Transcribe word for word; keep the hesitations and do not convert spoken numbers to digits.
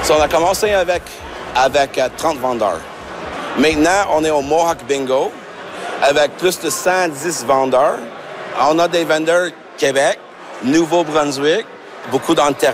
So, on a commencé avec, avec euh, trente vendeurs. Maintenant, on est au Mohawk Bingo avec plus de cent dix vendeurs. On a des vendeurs Québec, Nouveau-Brunswick, beaucoup d'Ontario.